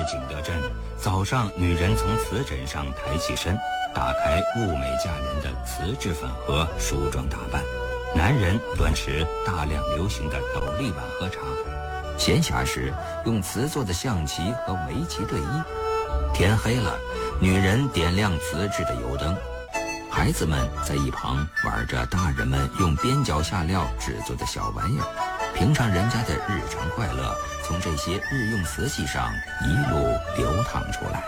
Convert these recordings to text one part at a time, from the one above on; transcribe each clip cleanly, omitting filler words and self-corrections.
景德镇，早上女人从瓷枕上抬起身，打开物美价廉的瓷制粉盒，梳妆打扮；男人端持大量流行的斗笠碗喝茶。闲暇时用瓷做的象棋和围棋对弈。天黑了，女人点亮瓷制的油灯，孩子们在一旁玩着大人们用边角下料制作的小玩意儿。平常人家的日常快乐，从这些日用瓷器上一路流淌出来。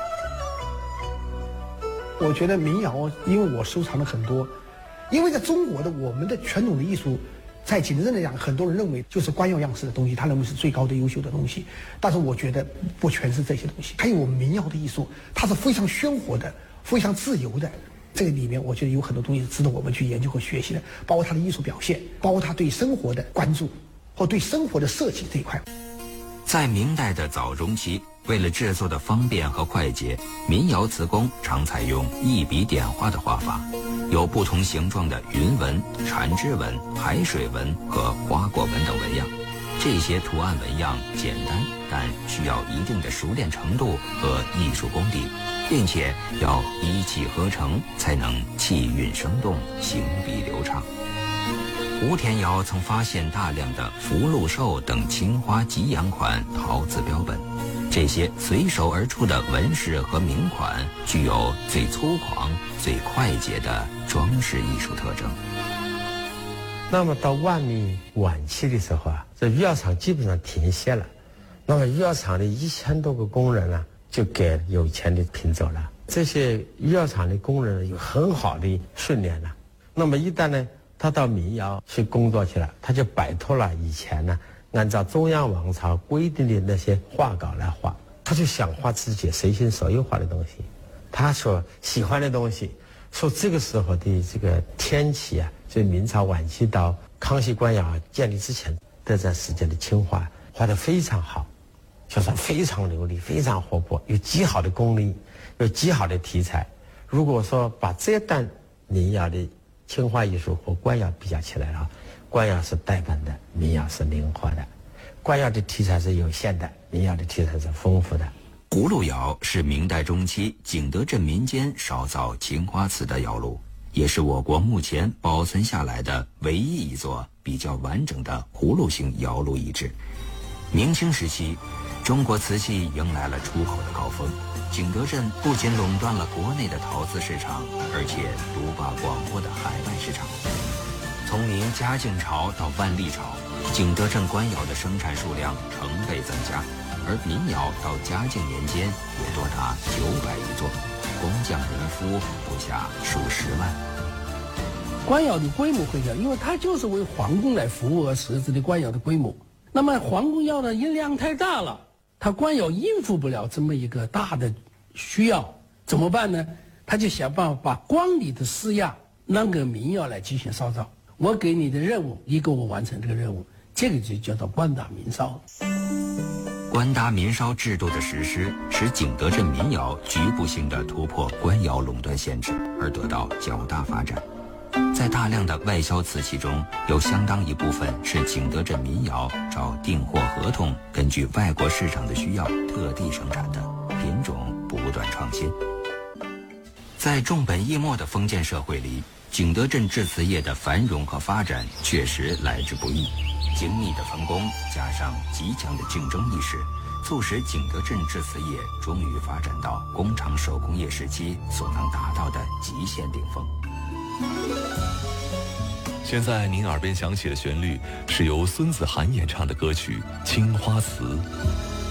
我觉得民谣，因为我收藏了很多，因为在中国的我们的传统的艺术，在景德镇来讲，很多人认为就是官窑样式的东西，他认为是最高的优秀的东西。但是我觉得不全是这些东西，还有我们民谣的艺术，它是非常鲜活的，非常自由的。这个里面我觉得有很多东西值得我们去研究和学习的，包括它的艺术表现，包括它对生活的关注或对生活的设计这一块。 在明代的早中期，为了制作的方便和快捷，民窑瓷工常采用一笔点画的画法，有不同形状的云纹、缠枝纹、海水纹和花果纹等纹样。这些图案纹样简单，但需要一定的熟练程度和艺术功底，并且要一气呵成，才能气韵生动，行笔流畅。吴田窑曾发现大量的福禄寿等青花吉阳款陶瓷标本，这些随手而出的纹饰和名款具有最粗犷、最快捷的装饰艺术特征。 那么到万历晚期的时候啊，这御窑厂基本上停歇了，那么御窑厂的1000多个工人呢，就给有钱的聘走了。这些御窑厂的工人有很好的训练了，那么一旦呢他到民窑去工作去了，他就摆脱了以前呢按照中央王朝规定的那些画稿来画，他就想画自己随心所欲画的东西，他所喜欢的东西。说这个时候的这个天启啊，就明朝晚期到康熙官窑建立之前这段时间的青画画得非常好，就是非常流利，非常活泼，有极好的功力，有极好的题材。如果说把这段民窑的青花艺术和官窑比较起来了，官窑是呆板的，民窑是灵活的。官窑的题材是有限的，民窑的题材是丰富的。 葫芦窑是明代中期景德镇民间烧造青花瓷的窑炉，也是我国目前保存下来的唯一一座比较完整的葫芦形窑炉遗址。明清时期，中国瓷器迎来了出口的高峰，景德镇不仅垄断了国内的陶瓷市场，而且独霸广阔的海外市场。从明嘉靖朝到万历朝，景德镇官窑的生产数量成倍增加，而民窑到嘉靖年间也多达900余座，工匠人夫不下数十万。 官窑的规模会小，因为它就是为皇宫来服务而设置的官窑的规模。那么皇宫窑的音量太大了，它官窑应付不了这么一个大的需要，怎么办呢？他就想办法把光里的施压让给民窑来进行烧造。我给你的任务，你给我完成这个任务，这个就叫做官大民烧。 官搭民烧制度的实施，使景德镇民窑局部性的突破官窑垄断限制，而得到较大发展。在大量的外销瓷器中，有相当一部分是景德镇民窑照订货合同，根据外国市场的需要特地生产的，品种不断创新。在重本抑末的封建社会里，景德镇制瓷业的繁荣和发展确实来之不易。精密的分工加上极强的竞争意识，促使景德镇制瓷业终于发展到工厂手工业时期所能达到的极限顶峰。 现在您耳边响起的旋律是由孙子涵演唱的歌曲《青花瓷》。